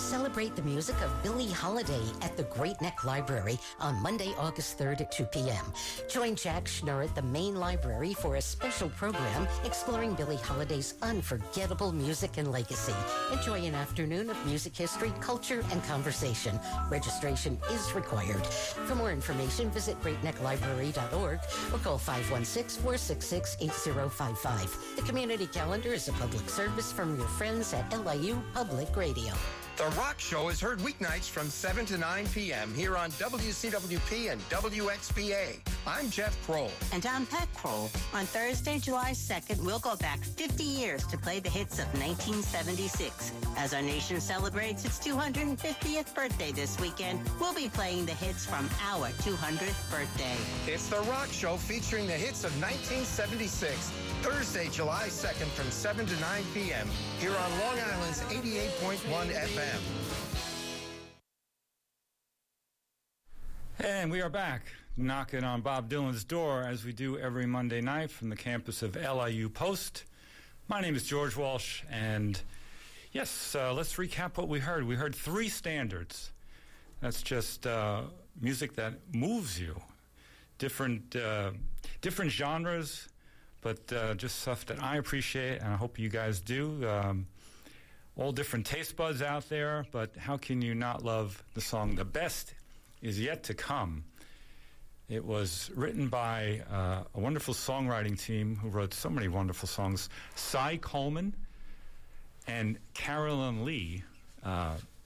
Celebrate the music of Billie Holiday at the Great Neck Library on Monday, August 3rd at 2 p.m. Join Jack Schnurr at the main library for a special program exploring Billie Holiday's unforgettable music and legacy. Enjoy an afternoon of music history, culture, and conversation. Registration is required. For more information, visit greatnecklibrary.org or call 516-466-8055. The community calendar is a public service from your friends at LIU Public Radio. The Rock Show is heard weeknights from 7 to 9 p.m. here on WCWP and WXPA. I'm Jeff Kroll. And I'm Pat Kroll. On Thursday, July 2nd, we'll go back 50 years to play the hits of 1976. As our nation celebrates its 250th birthday this weekend, we'll be playing the hits from our 200th birthday. It's The Rock Show featuring the hits of 1976. Thursday, July 2nd from 7 to 9 p.m. here on Long Island's 88.1 FM. And we are back, knocking on Bob Dylan's door as we do every Monday night from the campus of LIU Post. My name is George Walsh, and yes, let's recap what we heard. We heard three standards. That's just music that moves you. Different genres, but just stuff that I appreciate, and I hope you guys do. All different taste buds out there, but how can you not love the song The Best Is Yet to Come? It was written by a wonderful songwriting team who wrote so many wonderful songs. Cy Coleman and Carolyn Lee